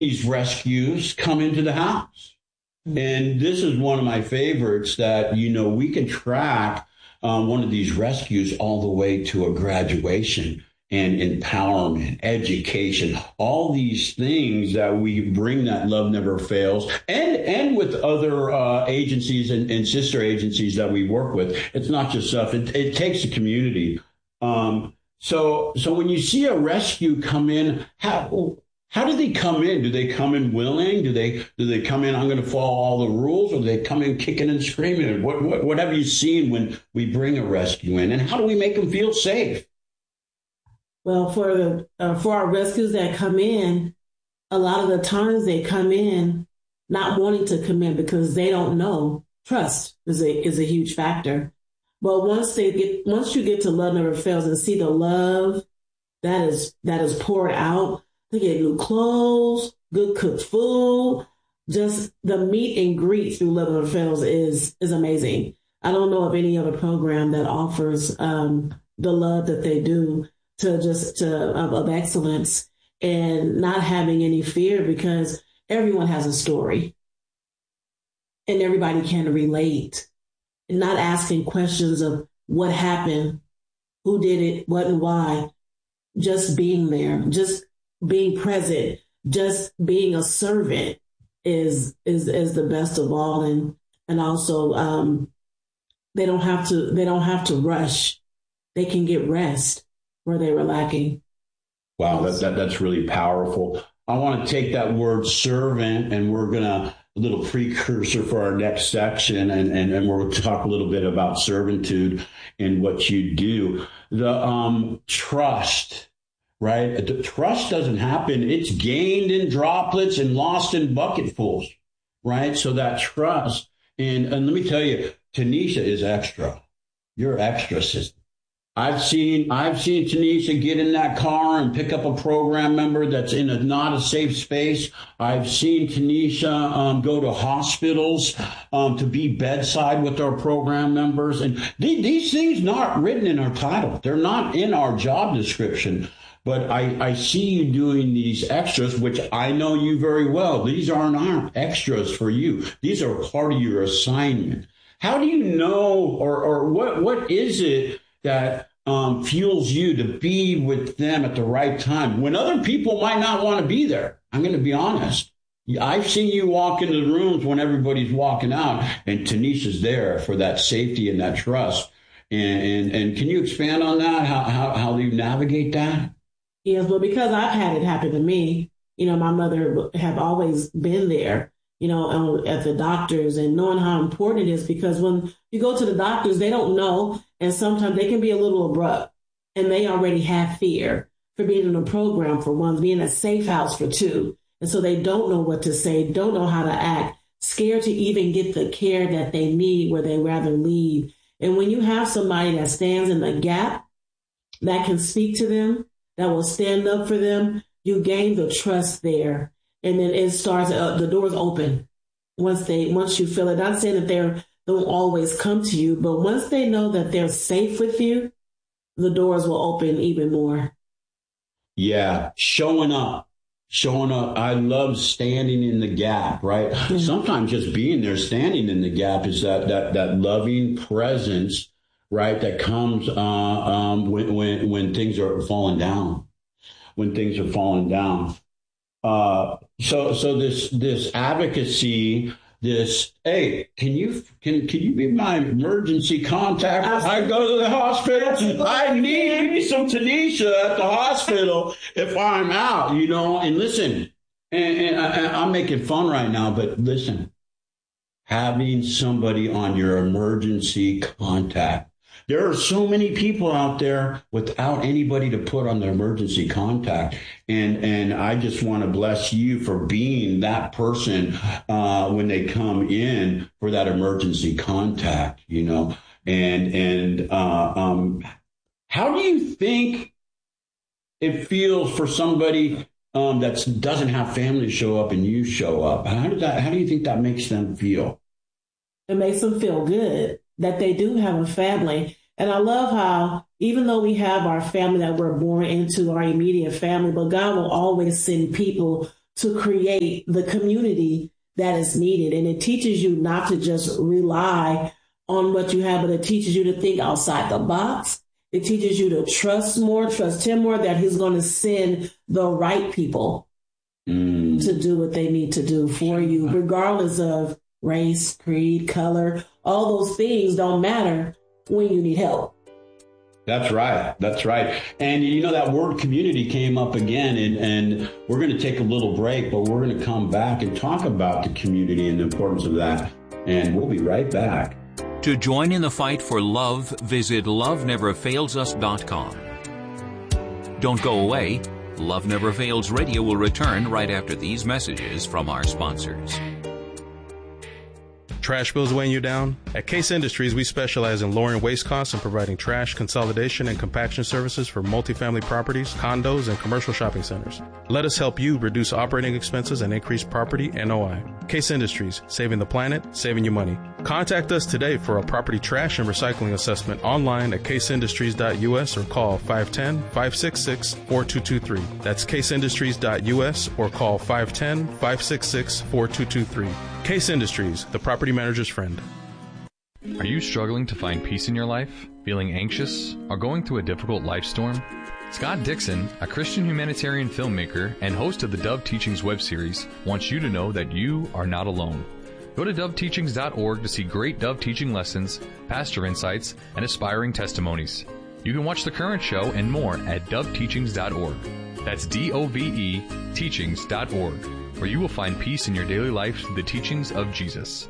these rescues come into the house. And this is one of my favorites that, we can track one of these rescues all the way to a graduation and empowerment, education, all these things that we bring that Love Never Fails and with other agencies and sister agencies that we work with. It's not just us. It takes a community. So when you see a rescue come in, how do they come in? Do they come in willing? Do they come in, I'm going to follow all the rules, or do they come in kicking and screaming? What have you seen when we bring a rescue in, and how do we make them feel safe? Well, for our rescues that come in, a lot of the times they come in not wanting to come in because they don't know. Trust is a huge factor. But once you get to Love Never Fails and see the love that is poured out, they get new clothes, good cooked food. Just the meet and greet through Love Never Fails is amazing. I don't know of any other program that offers the love that they do of excellence and not having any fear, because everyone has a story and everybody can relate. And not asking questions of what happened, who did it, what and why. Just being there, just being present, just being a servant is the best of all. And also they don't have to rush. They can get rest where they were lacking. Wow, that's really powerful. I want to take that word servant, and we're gonna a little precursor for our next section, and we'll talk a little bit about servitude and what you do. The trust, right? The trust doesn't happen. It's gained in droplets and lost in bucketfuls, right? So that trust, and let me tell you, Tanisha is extra. You're extra, sister. I've seen Tanisha get in that car and pick up a program member that's in not a safe space. I've seen Tanisha go to hospitals to be bedside with our program members. And these things not written in our title. They're not in our job description. But I see you doing these extras, which I know you very well. These aren't extras for you. These are part of your assignment. How do you know, or what is it that fuels you to be with them at the right time when other people might not want to be there? I'm going to be honest. I've seen you walk into the rooms when everybody's walking out, and Tanisha's there for that safety and that trust. And can you expand on that? How do you navigate that? Yes, well, because I've had it happen to me. My mother have always been there, at the doctors, and knowing how important it is, because when you go to the doctors, they don't know. And sometimes they can be a little abrupt, and they already have fear for being in a program for one, being a safe house for two. And so they don't know what to say, don't know how to act, scared to even get the care that they need where they rather leave. And when you have somebody that stands in the gap, that can speak to them, that will stand up for them, you gain the trust there. And then it starts, the doors open once you feel it. Not saying that they don't always come to you, but once they know that they're safe with you, the doors will open even more. Yeah, showing up. I love standing in the gap, right? Mm-hmm. Sometimes just being there, standing in the gap is that loving presence, right? That comes when things are falling down. When things are falling down. So this advocacy, hey, can you be my emergency contact? I go to the hospital. I need some Tanisha at the hospital if I'm out, and listen, and I'm making fun right now, but listen, having somebody on your emergency contact. There are so many people out there without anybody to put on their emergency contact. And I just want to bless you for being that person when they come in for that emergency contact, And how do you think it feels for somebody that doesn't have family show up and you show up? How do you think that makes them feel? It makes them feel good that they do have a family. And I love how, even though we have our family that we're born into, our immediate family, but God will always send people to create the community that is needed. And it teaches you not to just rely on what you have, but it teaches you to think outside the box. It teaches you to trust him more, that he's going to send the right people to do what they need to do for you, regardless of race, creed, color. All those things don't matter when you need help. That's right. That's right. And that word community came up again, and we're going to take a little break, but we're going to come back and talk about the community and the importance of that. And we'll be right back. To join in the fight for love, visit loveneverfailsus.com. Don't go away. Love Never Fails Radio will return right after these messages from our sponsors. Trash bills weighing you down? At Case Industries, we specialize in lowering waste costs and providing trash consolidation and compaction services for multifamily properties, condos, and commercial shopping centers. Let us help you reduce operating expenses and increase property NOI. Case Industries, saving the planet, saving you money. Contact us today for a property trash and recycling assessment online at caseindustries.us or call 510-566-4223. That's caseindustries.us or call 510-566-4223. Case Industries, the property manager's friend. Are you struggling to find peace in your life? Feeling anxious? Or going through a difficult life storm? Scott Dixon, a Christian humanitarian filmmaker and host of the Dove Teachings web series, wants you to know that you are not alone. Go to doveteachings.org to see great Dove teaching lessons, pastor insights, and aspiring testimonies. You can watch the current show and more at doveteachings.org. That's DOVE teachings.org, where you will find peace in your daily life through the teachings of Jesus.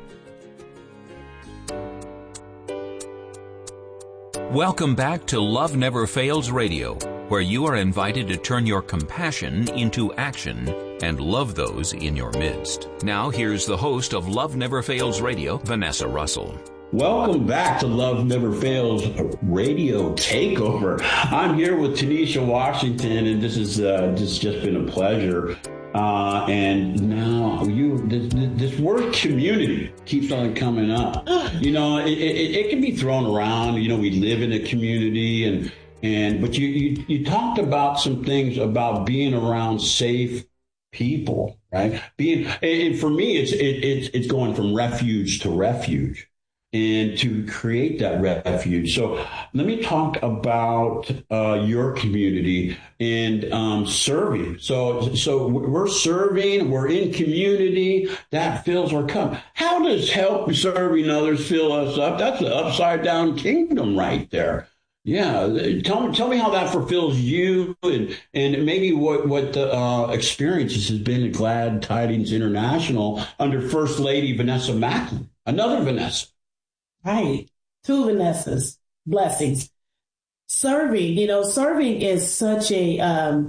Welcome back to Love Never Fails Radio, where you are invited to turn your compassion into action and love those in your midst. Now, here's the host of Love Never Fails Radio, Vanessa Russell. Welcome back to Love Never Fails Radio Takeover. I'm here with Tanisha Washington, and this has just been a pleasure. And now this word community keeps on coming up. It can be thrown around. We live in a community, but you talked about some things about being around safe people, right? And for me, it's going from refuge to refuge, and to create that refuge. So let me talk about your community and serving. So we're serving, we're in community, that fills our cup. How does help serving others fill us up? That's an upside down kingdom right there. Yeah, tell me how that fulfills you, and maybe what the experiences has been at Glad Tidings International under First Lady Vanessa Macklin, another Vanessa. Right. Two Vanessas. Blessings. Serving is such a,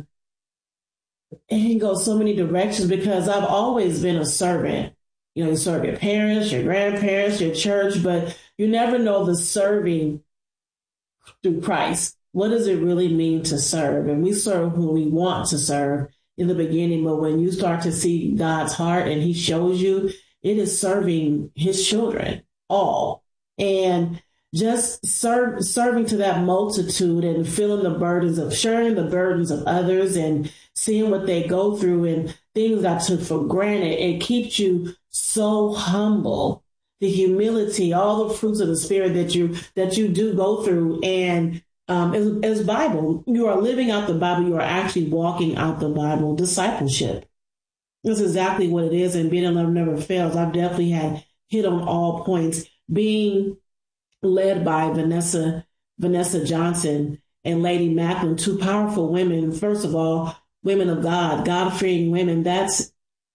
it can go so many directions, because I've always been a servant. You serve your parents, your grandparents, your church, but you never know the serving through Christ. What does it really mean to serve? And we serve who we want to serve in the beginning, but when you start to see God's heart and he shows you, it is serving his children, all. And just serving to that multitude and feeling the burdens of sharing the burdens of others and seeing what they go through and things I took for granted. It keeps you so humble. The humility, all the fruits of the Spirit that you do go through, and as Bible, you are living out the Bible. You are actually walking out the Bible. Discipleship. That's exactly what it is. And being in Love Never Fails, I've definitely had hit on all points. Being led by Vanessa Johnson and Lady Macklin, two powerful women. First of all, women of God, God-fearing women. That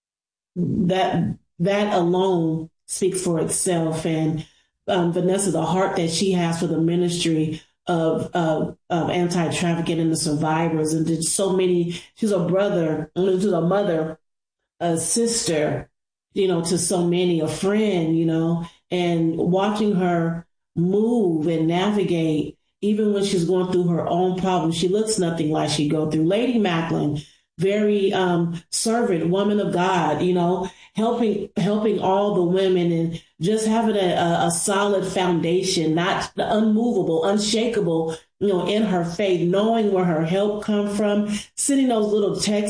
alone speaks for itself. And Vanessa, the heart that she has for the ministry of anti-trafficking and the survivors, and did so many. She's a brother, she's a mother, a sister, to so many, a friend, and watching her move and navigate, even when she's going through her own problems, she looks nothing like she go through. Lady Macklin, very servant, woman of God, helping all the women and just having a solid foundation, not unmovable, unshakable, in her faith, knowing where her help come from, sending those little texts like,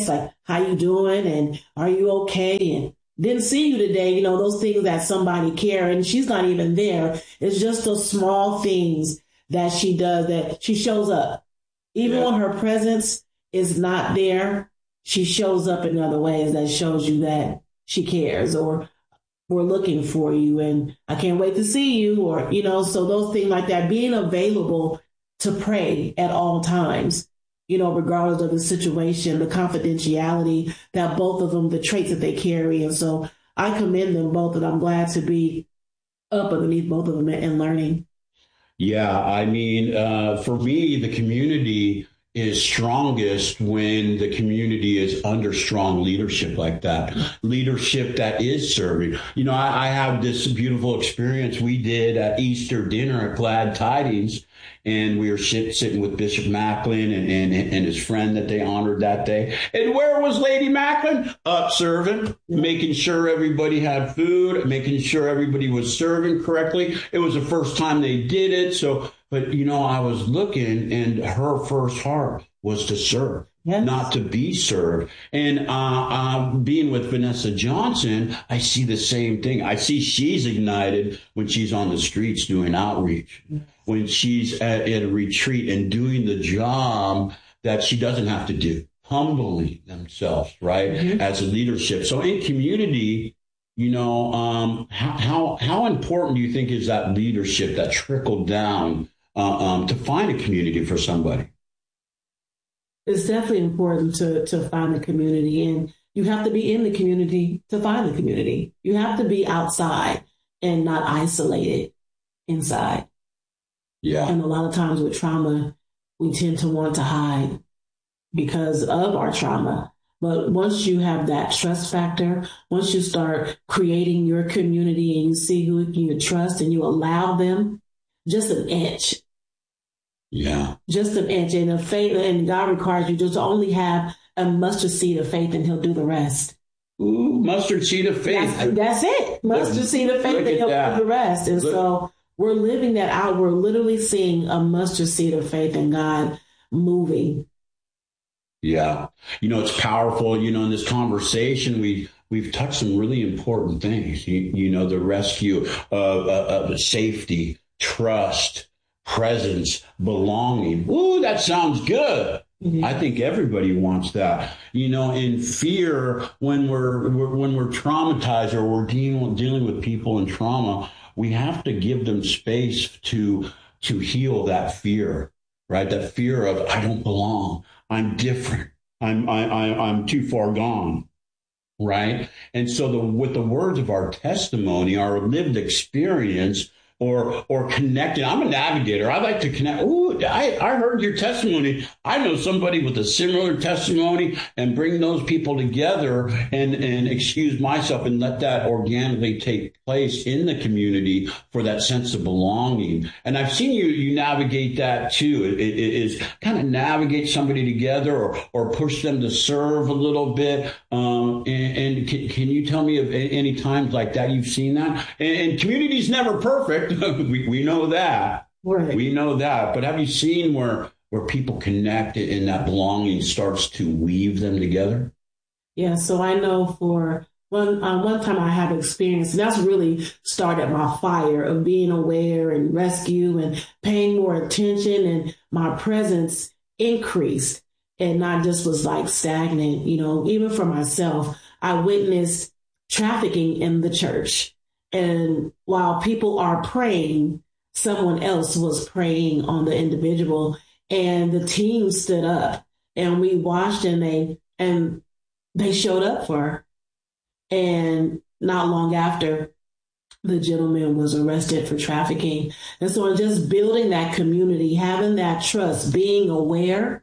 how you doing? And are you okay? And didn't see you today. You know, those things that somebody care, and she's not even there. It's just those small things that she does, that she shows up. Even when her presence is not there, she shows up in other ways that shows you that she cares, or we're looking for you and I can't wait to see you, or, you know, so those things like that, being available to pray at all times, you know, regardless of the situation, the confidentiality that both of them, the traits that they carry. And so I commend them both, and I'm glad to be up underneath both of them and learning. Yeah, I mean, for me, the community is strongest when the community is under strong leadership like that. Leadership that is serving. You know, I have this beautiful experience we did at Easter dinner at Glad Tidings, and we were sitting with Bishop Macklin and his friend that they honored that day. And where was Lady Macklin? Up serving, making sure everybody had food, making sure everybody was serving correctly. It was the first time they did it. So, but, you know, I was looking, and her first heart was to serve, not to be served. And being with Vanessa Johnson, I see the same thing. I see she's ignited when she's on the streets doing outreach, when she's at a retreat and doing the job that she doesn't have to do, humbling themselves, right, as a leadership. So in community, you know, how important do you think is that leadership that trickled down to find a community for somebody? It's definitely important to find a community, and you have to be in the community to find the community. You have to be outside and not isolated inside. Yeah. And a lot of times with trauma, we tend to want to hide because of our trauma. But once you have that trust factor, once you start creating your community and you see who you trust and you allow them, just an inch. Yeah. Just an inch. And the faith, and God requires you just to only have a mustard seed of faith, and he'll do the rest. Ooh, mustard seed of faith. That's it. Mustard seed of faith, and he'll do the rest. And so we're living that out. We're literally seeing a mustard seed of faith in God moving. Yeah. You know, it's powerful. You know, in this conversation, we've touched some really important things. You know, the rescue of safety, trust, presence, belonging. Ooh, that sounds good. Mm-hmm. I think everybody wants that. You know, in fear, when we're traumatized or we're dealing with people in trauma, we have to give them space to heal that fear, right? That fear of I don't belong. I'm different. I'm too far gone, right? And so with the words of our testimony, our lived experience, or connecting. I'm a navigator. I like to connect. Ooh, I heard your testimony. I know somebody with a similar testimony, and bring those people together and excuse myself and let that organically take place in the community for that sense of belonging. And I've seen you navigate that too. It is kind of navigate somebody together or push them to serve a little bit. And can you tell me of any times like that you've seen that? And community's never perfect. We know that. Right. We know that. But have you seen where people connect and that belonging starts to weave them together? Yeah. So I know for one time I have experience, and that's really started my fire of being aware and rescue and paying more attention, and my presence increased and not just was like stagnant. You know, even for myself, I witnessed trafficking in the church. And while people are praying, someone else was praying on the individual, and the team stood up and we watched, and they showed up for her. And not long after, the gentleman was arrested for trafficking. And so just building that community, having that trust, being aware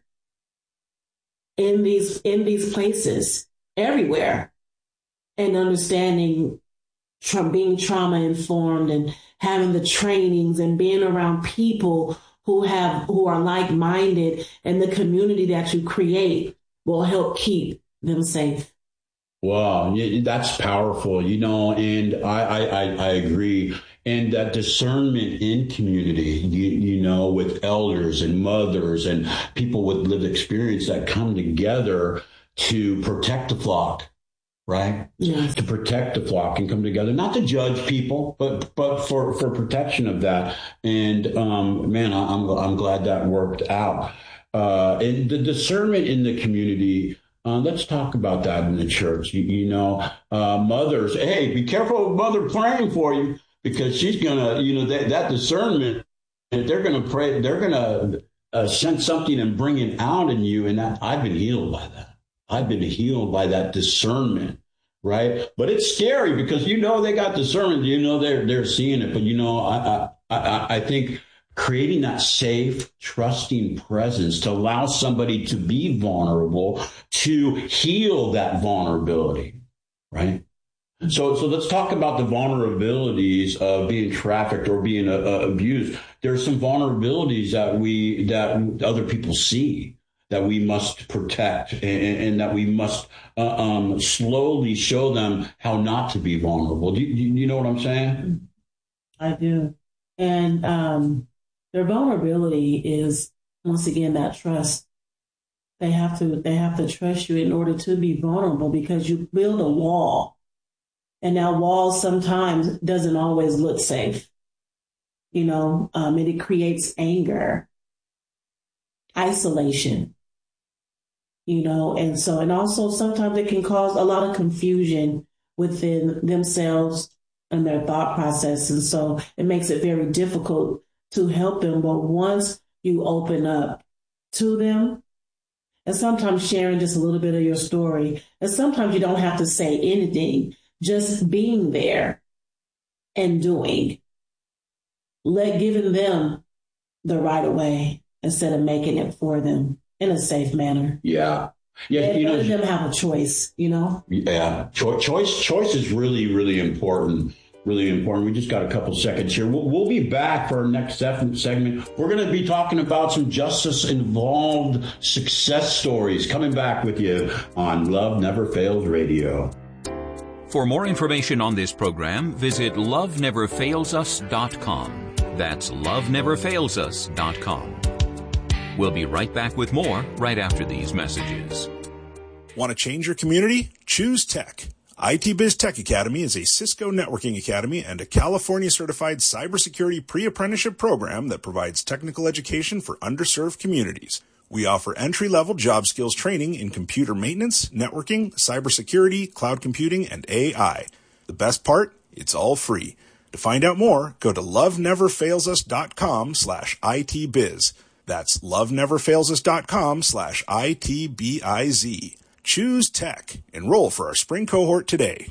in these places everywhere, and understanding from being trauma informed and having the trainings and being around people who are like-minded, and the community that you create will help keep them safe. Wow, that's powerful, you know, and I agree. And that discernment in community, you know, with elders and mothers and people with lived experience that come together to protect the flock, right? Yes. To protect the flock and come together, not to judge people, but for protection of that. And man, I'm glad that worked out. And the discernment in the community. Let's talk about that in the church. Mothers, hey, be careful of mother praying for you, because she's gonna, that discernment. And they're gonna pray. They're gonna sense something and bring it out in you. And I've been healed by that. I've been healed by that discernment, right? But it's scary because they got discernment. They're seeing it. But I think creating that safe, trusting presence to allow somebody to be vulnerable, to heal that vulnerability, right? So let's talk about the vulnerabilities of being trafficked or being abused. There's some vulnerabilities that other people see that we must protect, and that we must slowly show them how not to be vulnerable. Do you know what I'm saying? I do. And their vulnerability is, once again, that trust. They have to trust you in order to be vulnerable, because you build a wall. And that wall sometimes doesn't always look safe, and it creates anger, isolation, and also sometimes it can cause a lot of confusion within themselves and their thought process. And so it makes it very difficult to help them. But once you open up to them, and sometimes sharing just a little bit of your story, and sometimes you don't have to say anything, just being there and doing, giving them the right of way instead of making it for them in a safe manner. Yeah. Letting them have a choice, Yeah. Choice is really, really important. Really important. We just got a couple seconds here. We'll be back for our next segment. We're going to be talking about some justice-involved success stories. Coming back with you on Love Never Fails Radio. For more information on this program, visit loveneverfailsus.com. That's loveneverfailsus.com. We'll be right back with more right after these messages. Want to change your community? Choose tech. IT Biz Tech Academy is a Cisco networking academy and a California-certified cybersecurity pre-apprenticeship program that provides technical education for underserved communities. We offer entry-level job skills training in computer maintenance, networking, cybersecurity, cloud computing, and AI. The best part? It's all free. To find out more, go to loveneverfailsus.com/ITbiz. That's loveneverfailsus.com/ITBIZ. Choose tech. Enroll for our spring cohort today.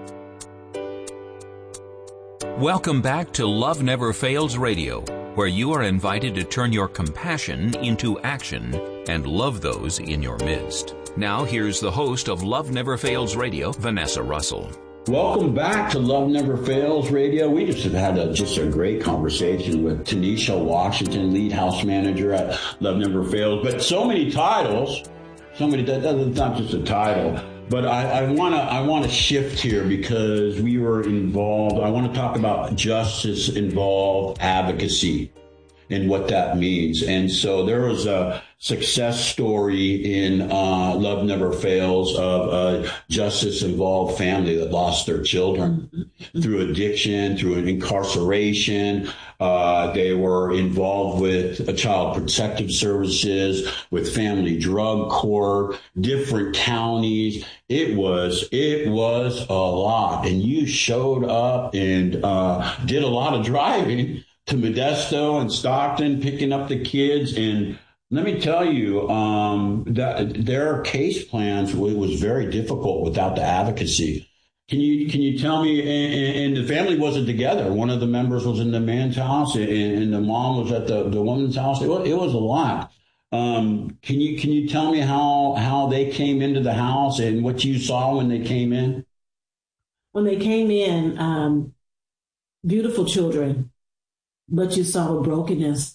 Welcome back to Love Never Fails Radio, where you are invited to turn your compassion into action and love those in your midst. Now here's the host of Love Never Fails Radio, Vanessa Russell. Welcome back to Love Never Fails Radio. We just have had a great conversation with Tanisha Washington, lead house manager at Love Never Fails. But so many titles, that's not just a title. But I want to shift here because we were involved. I want to talk about justice-involved advocacy and what that means. And so there was a success story in Love Never Fails of a justice-involved family that lost their children through addiction, through an incarceration. They were involved with Child Protective Services, with Family Drug Court, different counties. It was a lot. And you showed up and did a lot of driving to Modesto and Stockton, picking up the kids. And let me tell you, that their case plans was very difficult without the advocacy. Can you tell me? And the family wasn't together. One of the members was in the man's house, and the mom was at the woman's house. It was a lot. Can you tell me how they came into the house and what you saw when they came in? When they came in, beautiful children. But you saw the brokenness.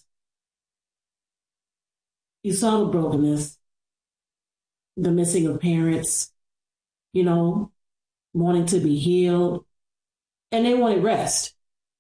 You saw the brokenness, the missing of parents, wanting to be healed, and they wanted rest.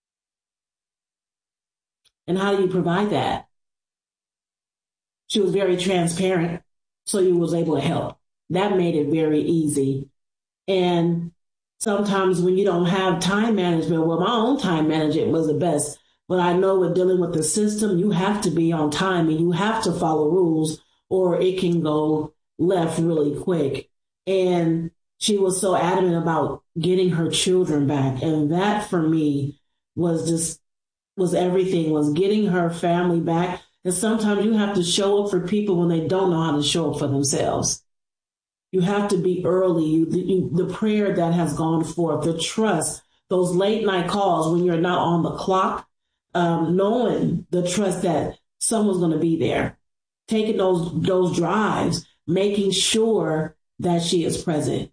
And how do you provide that? She was very transparent, so you was able to help. that made it very easy. And sometimes when you don't have time management, well, my own time management was the best. But I know with dealing with the system, you have to be on time and you have to follow rules or it can go left really quick. And she was so adamant about getting her children back. And that for me was everything, was getting her family back. And sometimes you have to show up for people when they don't know how to show up for themselves. You have to be early. The prayer that has gone forth, the trust, those late night calls when you're not on the clock, knowing the trust that someone's going to be there, taking those drives, making sure that she is present.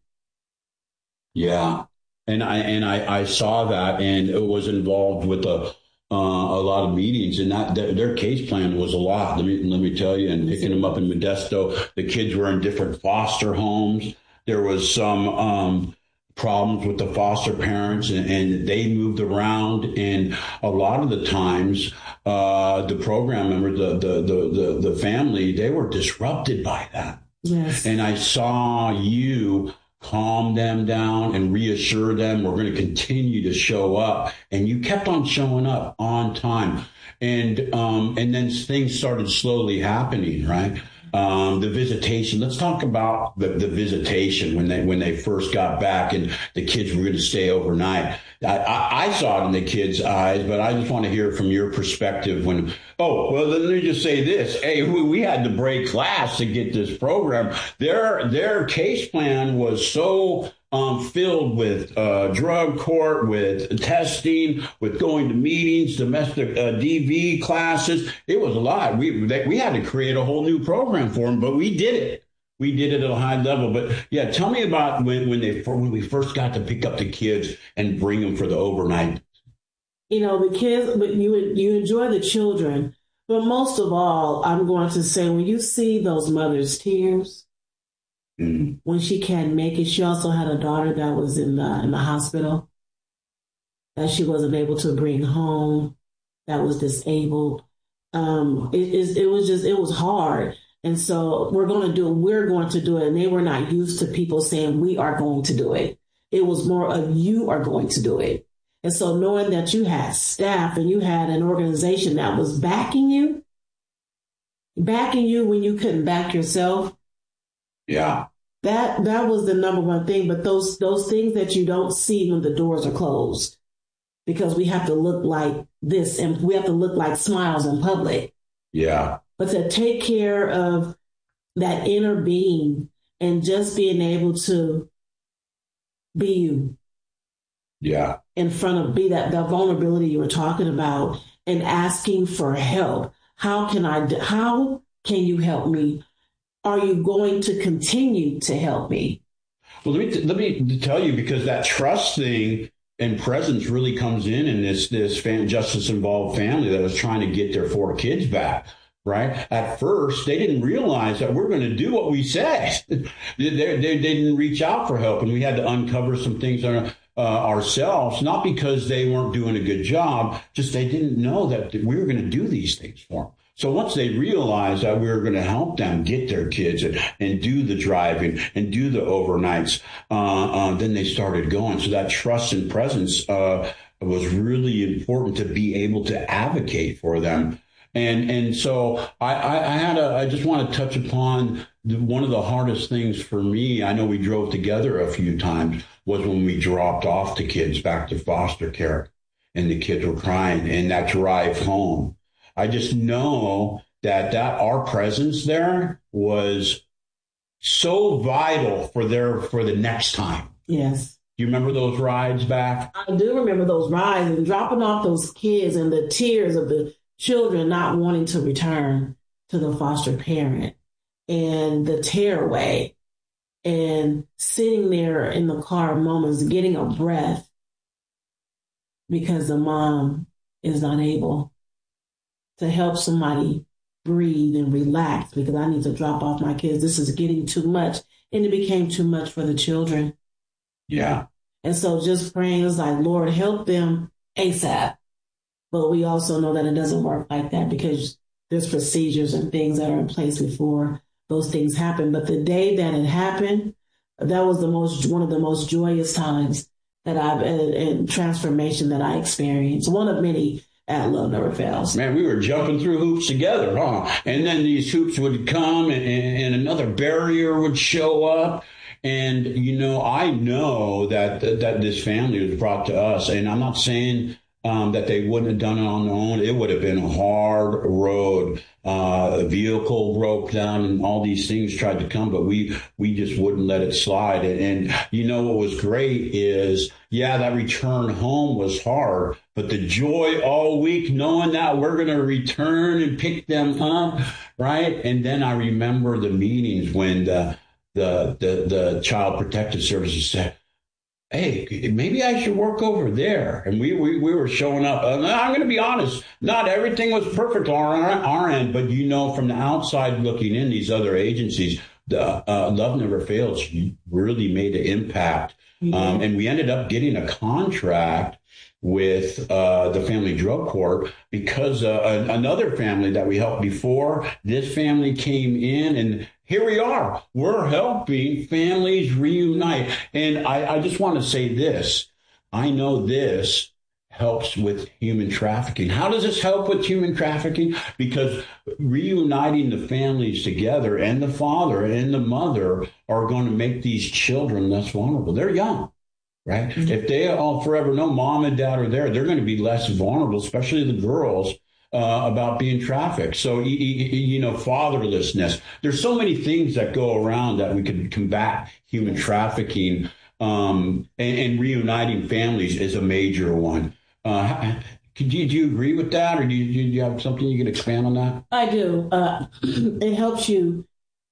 Yeah. And I saw that, and it was involved with a lot of meetings, and that their case plan was a lot. Let me tell you, and picking them up in Modesto, the kids were in different foster homes. There was some problems with the foster parents, and they moved around. And a lot of the times, the program members, the family, they were disrupted by that. Yes. And I saw you calm them down and reassure them we're going to continue to show up. And you kept on showing up on time. And then things started slowly happening, right? The visitation. Let's talk about the visitation when they first got back and the kids were going to stay overnight. I saw it in the kids' eyes, but I just want to hear from your perspective let me just say this. Hey, we had to break class to get this program. Their case plan was so filled with drug court, with testing, with going to meetings, domestic DV classes. It was a lot. We had to create a whole new program for them, but we did it. We did it at a high level. But yeah, tell me about when we first got to pick up the kids and bring them for the overnight. The kids, but you enjoy the children. But most of all, I'm going to say, when you see those mothers' tears, when she can't make it, she also had a daughter that was in the hospital that she wasn't able to bring home, that was disabled. It was hard. And so we're going to do it. And they were not used to people saying, we are going to do it. It was more of, you are going to do it. And so knowing that you had staff and you had an organization that was backing you when you couldn't back yourself. Yeah. That was the number one thing. But those things that you don't see when the doors are closed, because we have to look like this and we have to look like smiles in public. Yeah. But to take care of that inner being and just being able to be you. Yeah. In front of, be that vulnerability you were talking about, and asking for help. How can you help me? Are you going to continue to help me? Well, let me tell you, because that trust thing and presence really comes in this justice involved family that was trying to get their 4 kids back. Right. At first, they didn't realize that we're going to do what we said. They didn't reach out for help, and we had to uncover some things ourselves, not because they weren't doing a good job, just they didn't know that we were going to do these things for them. So once they realized that we were going to help them get their kids and do the driving and do the overnights, then they started going. So that trust and presence was really important to be able to advocate for them. And so I just want to touch upon one of the hardest things for me. I know we drove together a few times, was when we dropped off the kids back to foster care and the kids were crying, and that drive home. I just know that our presence there was so vital for the next time. Yes. Do you remember those rides back? I do remember those rides and dropping off those kids and the tears of the children not wanting to return to the foster parent, and the tearaway, and sitting there in the car moments, getting a breath because the mom is not able to help somebody breathe and relax, because I need to drop off my kids. This is getting too much. And it became too much for the children. Yeah. And so just praying is like, Lord, help them ASAP. But we also know that it doesn't work like that, because there's procedures and things that are in place before those things happen. But the day that it happened, that was one of the most joyous times that and transformation that I experienced. One of many at Love Never Fails. Man, we were jumping through hoops together, huh? And then these hoops would come and another barrier would show up. And, I know that this family was brought to us, and I'm not saying that they wouldn't have done it on their own. It would have been a hard road. A vehicle broke down and all these things tried to come, but we just wouldn't let it slide. And what was great is, that return home was hard, but the joy all week knowing that we're going to return and pick them up, right? And then I remember the meetings when the Child Protective Services said, hey, maybe I should work over there. And we were showing up. I'm going to be honest, not everything was perfect on our end, but from the outside looking in, these other agencies, Love Never Fails really made an impact. And we ended up getting a contract with the Family Drug Court because another family that we helped before, this family came in, and here we are. We're helping families reunite. And I just want to say this. I know this helps with human trafficking. How does this help with human trafficking? Because reuniting the families together, and the father and the mother are going to make these children less vulnerable. They're young, right? Mm-hmm. If they all forever know mom and dad are there, they're going to be less vulnerable, especially the girls, about being trafficked. So, fatherlessness. There's so many things that go around that we could combat human trafficking, and reuniting families is a major one. Do you agree with that, or do you have something you can expand on that? I do. It helps you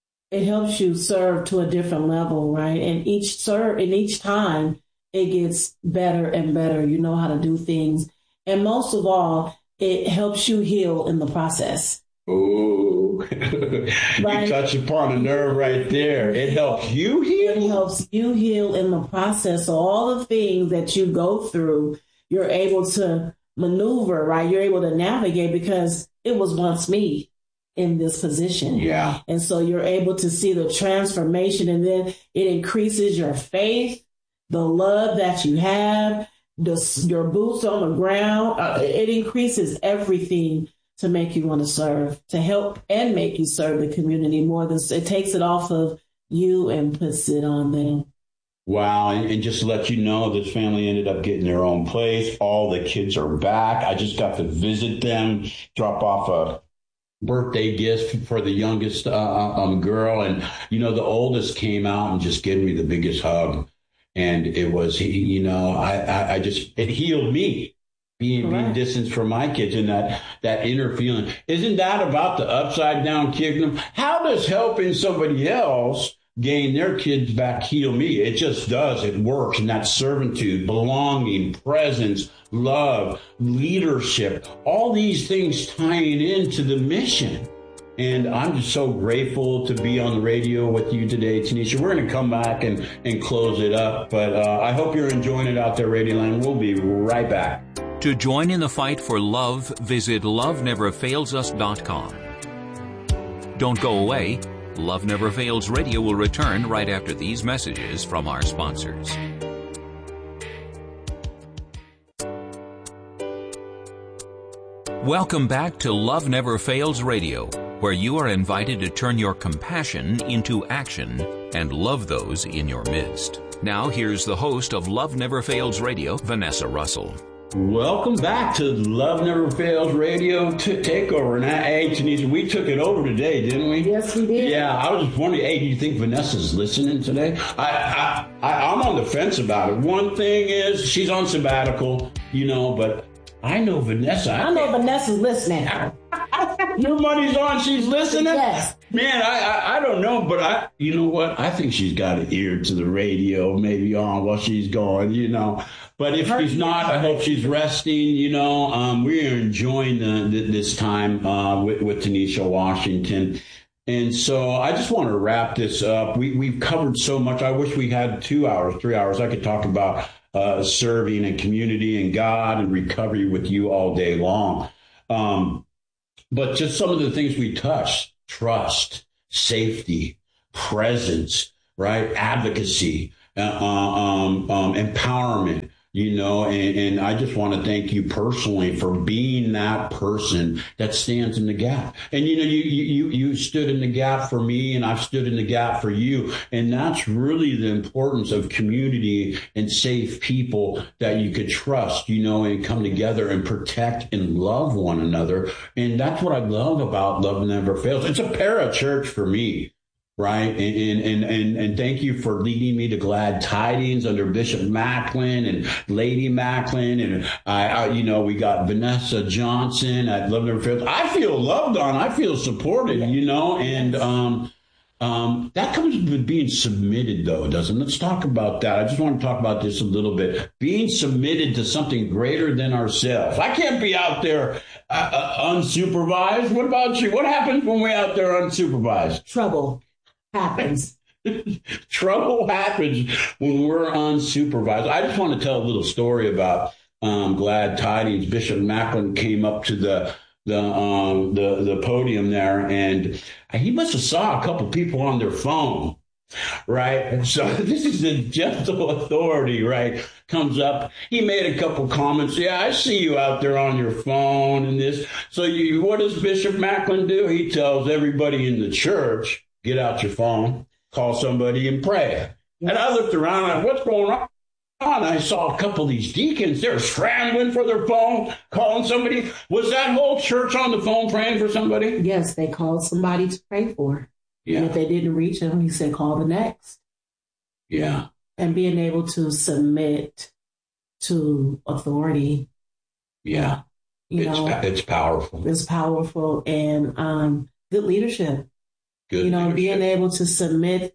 serve to a different level, right? And each time it gets better and better. You know how to do things, and most of all, it helps you heal in the process. Oh, right? You touch upon a nerve right there. It helps you heal? It helps you heal in the process. So all the things that you go through, you're able to maneuver, right? You're able to navigate because it was once me in this position. Yeah. And so you're able to see the transformation, and then it increases your faith, the love that you have, your boots on the ground. It increases everything to make you want to serve, to help and make you serve the community more than it takes it off of you and puts it on them. Wow. And just to let you know, this family ended up getting their own place. All the kids are back. I just got to visit them, drop off a birthday gift for the youngest girl. And, the oldest came out and just gave me the biggest hug. And it was, it healed me being distanced from my kids, and that inner feeling. Isn't that about the upside down kingdom? How does helping somebody else gain their kids back heal me? It just does. It works. And that servitude, belonging, presence, love, leadership, all these things tying into the mission. And I'm just so grateful to be on the radio with you today, Tanisha. We're going to come back and close it up, but I hope you're enjoying it out there, Radioland. We'll be right back. To join in the fight for love, visit loveneverfailsus.com. Don't go away. Love Never Fails Radio will return right after these messages from our sponsors. Welcome back to Love Never Fails Radio, where you are invited to turn your compassion into action and love those in your midst. Now, here's the host of Love Never Fails Radio, Vanessa Russell. Welcome back to Love Never Fails Radio Takeover. And hey, Tanisha, we took it over today, didn't we? Yes, we did. Yeah, I was just wondering, hey, do you think Vanessa's listening today? I'm on the fence about it. One thing is she's on sabbatical, but I know Vanessa. I know Vanessa's listening. Your money's on. She's listening? Yes. Man, I don't know, but you know what? I think she's got an ear to the radio, maybe on while she's going, But if she's not, I hope she's resting, we are enjoying this time with Tanisha Washington. And so I just want to wrap this up. We've covered so much. I wish we had 2 hours, 3 hours. I could talk about serving and community and God and recovery with you all day long. But just some of the things we touched: trust, safety, presence, right? Advocacy, empowerment. And I just want to thank you personally for being that person that stands in the gap. And, you stood in the gap for me, and I've stood in the gap for you. And that's really the importance of community and safe people that you could trust, and come together and protect and love one another. And that's what I love about Love Never Fails. It's a parachurch for me. Right. And thank you for leading me to Glad Tidings under Bishop Macklin and Lady Macklin. And we got Vanessa Johnson at Love Never Fails. I feel loved on. I feel supported, and that comes with being submitted, though, doesn't it? Let's talk about that. I just want to talk about this a little bit. Being submitted to something greater than ourselves. I can't be out there unsupervised. What about you? What happens when we're out there unsupervised? Trouble happens. Trouble happens when we're unsupervised. I just want to tell a little story about Glad Tidings. Bishop Macklin came up to the podium there, and he must have saw a couple people on their phone, right? So this is a gentle authority, right? Comes up. He made a couple comments. Yeah, I see you out there on your phone and this. So what does Bishop Macklin do? He tells everybody in the church, get out your phone, call somebody and pray. And I looked around and what's going on? I saw a couple of these deacons. They're scrambling for their phone, calling somebody. Was that whole church on the phone praying for somebody? Yes, they called somebody to pray for. Yeah. And if they didn't reach him, he said, call the next. Yeah. And being able to submit to authority. Yeah. It's powerful. It's powerful. And good leadership. Being able to submit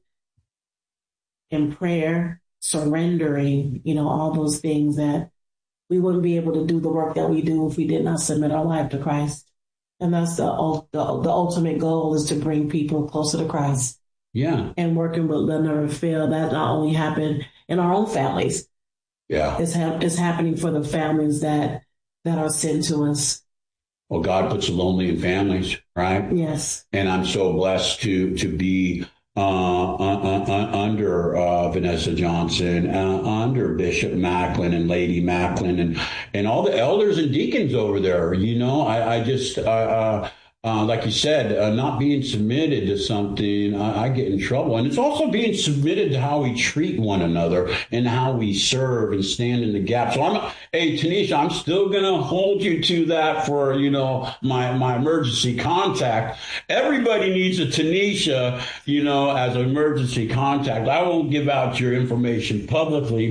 in prayer, surrendering, all those things that we wouldn't be able to do the work that we do if we did not submit our life to Christ. And that's the ultimate goal, is to bring people closer to Christ. Yeah. And working with Love Never Fails, that not only happened in our own families. Yeah. It's happening for the families that are sent to us. Well, God puts the lonely in families, right? Yes. And I'm so blessed to be under Vanessa Johnson, under Bishop Macklin and Lady Macklin and all the elders and deacons over there. I just, like you said, not being submitted to something, I get in trouble. And it's also being submitted to how we treat one another and how we serve and stand in the gap. So Tanisha, I'm still going to hold you to that for, my emergency contact. Everybody needs a Tanisha, as an emergency contact. I won't give out your information publicly,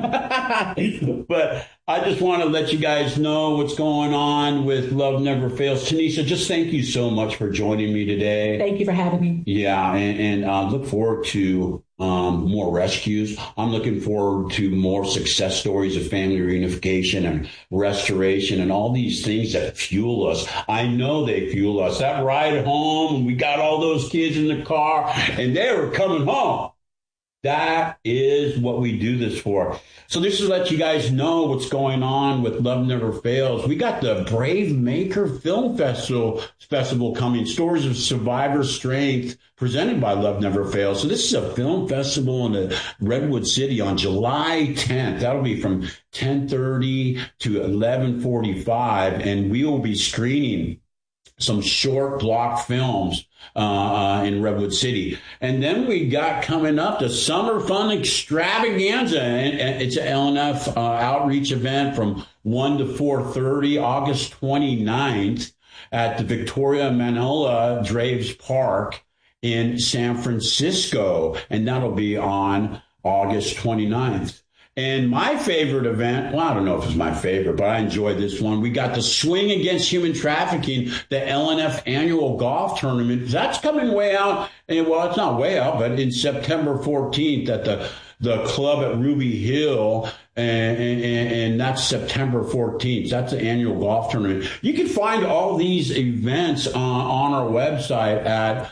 but I just want to let you guys know what's going on with Love Never Fails. Tanisha, just thank you so much for joining me today. Thank you for having me. Yeah, and look forward to more rescues. I'm looking forward to more success stories of family reunification and restoration and all these things that fuel us. I know they fuel us. That ride home, and we got all those kids in the car, and they were coming home. That is what we do this for. So this is to let you guys know what's going on with Love Never Fails. We got the Brave Maker Film Festival coming, Stories of Survivor Strength, presented by Love Never Fails. So this is a film festival in Redwood City on July 10th. That'll be from 10:30 to 11:45, and we will be screening some short block films in Redwood City. And then we got coming up the Summer Fun Extravaganza. And it's an LNF outreach event from 1 to 4:30, August 29th at the Victoria Manola Draves Park in San Francisco. And that'll be on August 29th. And my favorite event, well, I don't know if it's my favorite, but I enjoyed this one. We got the Swing Against Human Trafficking, the LNF annual golf tournament. That's coming way out. And, well, it's not way out, but in September 14th at the club at Ruby Hill. And that's September 14th. That's the annual golf tournament. You can find all these events on our website at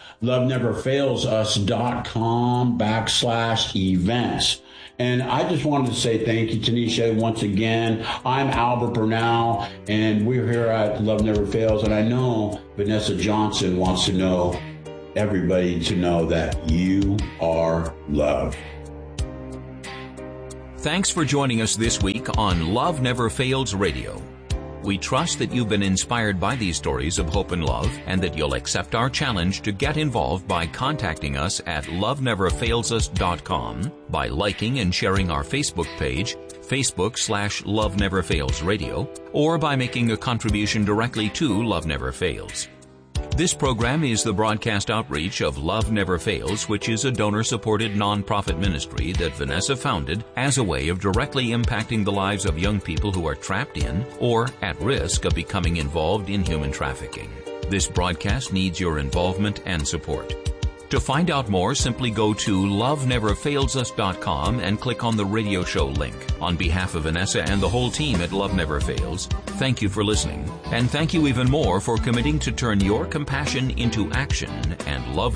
loveneverfailsus.com/events. And I just wanted to say thank you, Tanisha, once again. I'm Albert Bernal, and we're here at Love Never Fails. And I know Vanessa Johnson wants to know, everybody to know that you are loved. Thanks for joining us this week on Love Never Fails Radio. We trust that you've been inspired by these stories of hope and love, and that you'll accept our challenge to get involved by contacting us at loveneverfailsus.com, by liking and sharing our Facebook page, Facebook/Love Never Fails Radio, or by making a contribution directly to Love Never Fails. This program is the broadcast outreach of Love Never Fails, which is a donor-supported nonprofit ministry that Vanessa founded as a way of directly impacting the lives of young people who are trapped in or at risk of becoming involved in human trafficking. This broadcast needs your involvement and support. To find out more, simply go to loveneverfailsus.com and click on the radio show link. On behalf of Vanessa and the whole team at Love Never Fails, thank you for listening, and thank you even more for committing to turn your compassion into action and love